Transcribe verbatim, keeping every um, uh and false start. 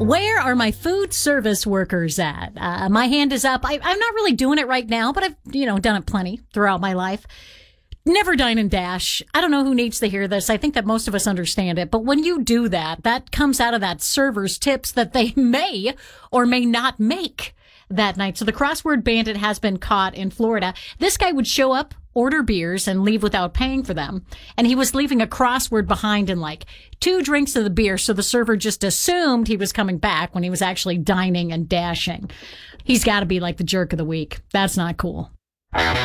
Where are my food service workers at? Uh, my hand is up. I, I'm not really doing it right now, but I've, you know, done it plenty throughout my life. Never dine and dash. I don't know who needs to hear this. I think that most of us understand it. But when you do that, that comes out of that server's tips that they may or may not make that night. So the crossword bandit has been caught in Florida. This guy would show up, order beers, and leave without paying for them. And he was leaving a crossword behind in like two drinks of the beer. So the server just assumed he was coming back when he was actually dining and dashing. He's got to be like the jerk of the week. That's not cool.